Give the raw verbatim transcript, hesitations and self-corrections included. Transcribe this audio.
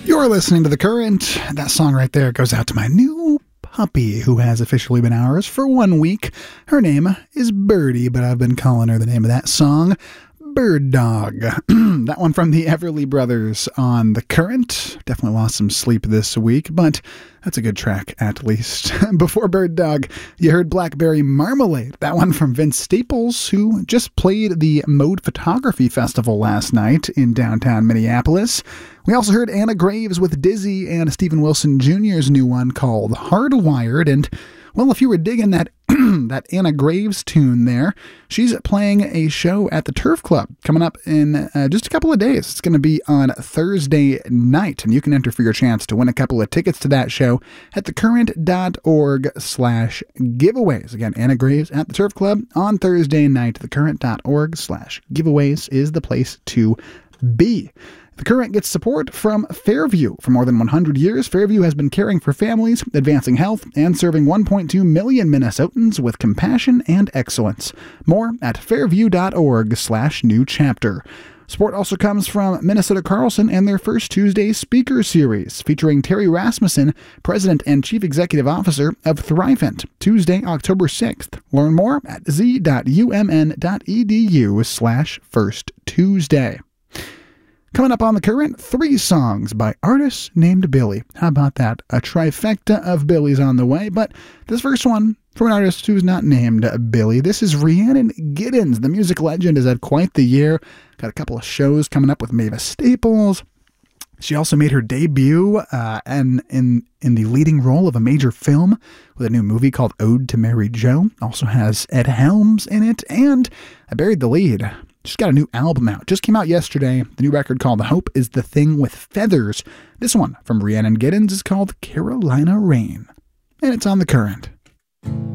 You're listening to The Current. That song right there goes out to my new puppy who has officially been ours for one week. Her name is Birdie, but I've been calling her the name of that song, Bird Dog. That one from the Everly Brothers on The Current. Definitely lost some sleep this week, but that's a good track at least. Before Bird Dog, you heard Blackberry Marmalade. That one from Vince Staples, who just played the Mode Photography Festival last night in downtown Minneapolis. We also heard Anna Graves with Dizzy and Stephen Wilson Junior's new one called Hardwired. And, well, if you were digging that that Anna Graves tune there, she's playing a show at the Turf Club coming up in uh, just a couple of days. It's going to be on Thursday night, and you can enter for your chance to win a couple of tickets to that show at thecurrent.org slash giveaways. Again, Anna Graves at the Turf Club on Thursday night. Thecurrent.org slash giveaways is the place to be. The Current gets support from Fairview. For more than one hundred years, Fairview has been caring for families, advancing health, and serving one point two million Minnesotans with compassion and excellence. More at fairview.org slash new chapter. Support also comes from Minnesota Carlson and their First Tuesday Speaker Series, featuring Terry Rasmussen, President and Chief Executive Officer of Thrivent, Tuesday, October sixth. Learn more at z.umn.edu slash First Tuesday. Coming up on The Current, three songs by artists named Billy. How about that? A trifecta of Billys on the way, but this first one from an artist who's not named Billy. This is Rhiannon Giddens. The music legend has had quite the year. Got a couple of shows coming up with Mavis Staples. She also made her debut uh, in, in, in the leading role of a major film with a new movie called Ode to Mary Jo. Also has Ed Helms in it, and I buried the lead. She's got a new album out. Just came out yesterday. The new record called Hope is the Thing with Feathers. This one from Rhiannon Giddens is called Carolina Rain. And it's on The Current.